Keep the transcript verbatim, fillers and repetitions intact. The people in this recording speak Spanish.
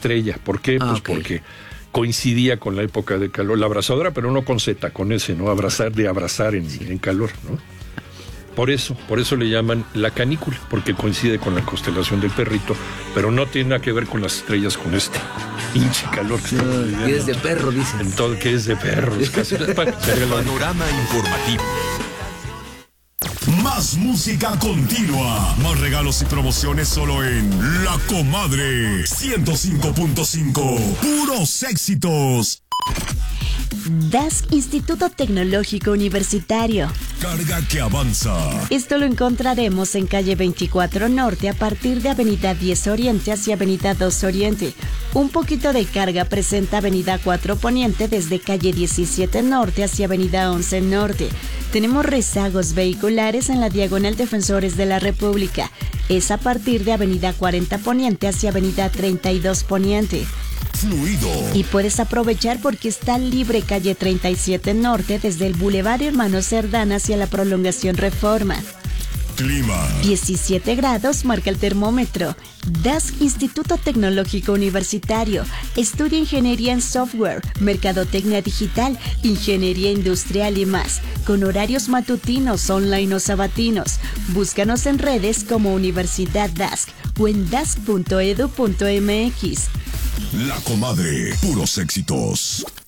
estrella. ¿Por qué? Ah, pues okay. porque coincidía con la época de calor. La abrazadora, pero no con Z, con S, ¿no? Abrazar de abrazar en, en calor, ¿no? Por eso, por eso le llaman la canícula, porque coincide con la constelación del Perrito, pero no tiene nada que ver con las estrellas, con este hinche calor que estamos viviendo. Que es de perro, dicen. En todo, que es de perros. Casi. Panorama informativo. Más música continua. Más regalos y promociones solo en La Comadre ciento cinco punto cinco. Puros éxitos. D A S C Instituto Tecnológico Universitario. Carga que avanza. Esto lo encontraremos en calle veinticuatro Norte a partir de avenida diez Oriente hacia avenida dos Oriente. Un poquito de carga presenta avenida cuatro Poniente desde calle diecisiete Norte hacia avenida once Norte. Tenemos rezagos vehiculares en la diagonal Defensores de la República. Es a partir de avenida cuarenta Poniente hacia avenida treinta y dos Poniente. Fluido. Y puedes aprovechar porque está libre calle treinta y siete Norte desde el Boulevard Hermanos Cerdán hacia la prolongación Reforma. Clima. diecisiete grados marca el termómetro. D A S C Instituto Tecnológico Universitario. Estudia ingeniería en software, mercadotecnia digital, ingeniería industrial y más. Con horarios matutinos, online o sabatinos. Búscanos en redes como Universidad D A S C o en dasc punto edu punto mx. La Comadre, puros éxitos.